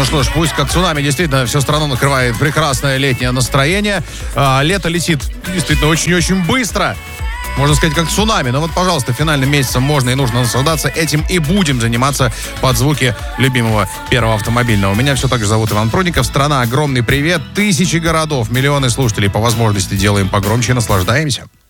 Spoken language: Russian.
Ну что ж, пусть как цунами действительно всю страну накрывает прекрасное летнее настроение. Лето летит действительно очень-очень быстро. Можно сказать, как цунами. Но вот, пожалуйста, финальным месяцем можно и нужно наслаждаться этим. И будем заниматься под звуки любимого первого автомобильного. Меня все так же зовут Иван Прудников. Страна, огромный привет. Тысячи городов, миллионы слушателей. По возможности делаем погромче и наслаждаемся.